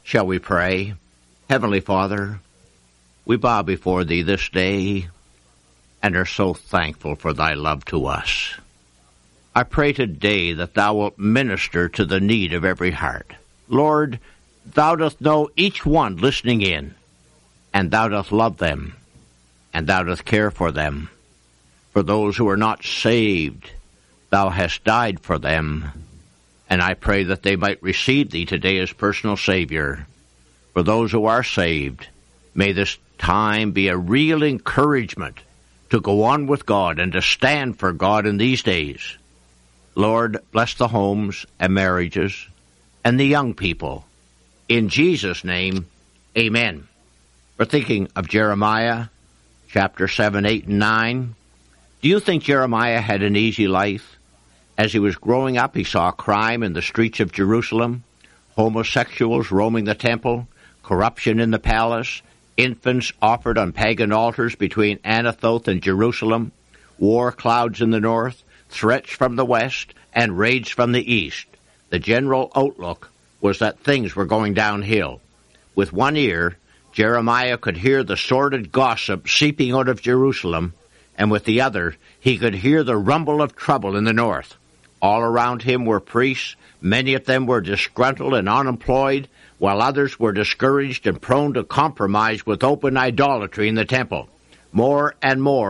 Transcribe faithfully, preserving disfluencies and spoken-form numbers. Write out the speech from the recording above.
Shall we pray? Heavenly Father, we bow before Thee this day and are so thankful for Thy love to us. I pray today that Thou wilt minister to the need of every heart. Lord, Thou dost know each one listening in, and Thou dost love them, and Thou dost care for them. For those who are not saved, Thou hast died for them, and I pray that they might receive Thee today as personal Savior. For those who are saved, may this time be a real encouragement to go on with God and to stand for God in these days. Lord, bless the homes and marriages and the young people. In Jesus' name, amen. We're thinking of Jeremiah, chapter seven, eight, and nine. Do you think Jeremiah had an easy life? As he was growing up, he saw crime in the streets of Jerusalem, homosexuals roaming the temple, corruption in the palace, infants offered on pagan altars between Anathoth and Jerusalem, war clouds in the north, threats from the west, and raids from the east. The general outlook was that things were going downhill. With one ear, Jeremiah could hear the sordid gossip seeping out of Jerusalem, and with the other, he could hear the rumble of trouble in the north. All around him were priests. Many of them were disgruntled and unemployed, while others were discouraged and prone to compromise with open idolatry in the temple. More and more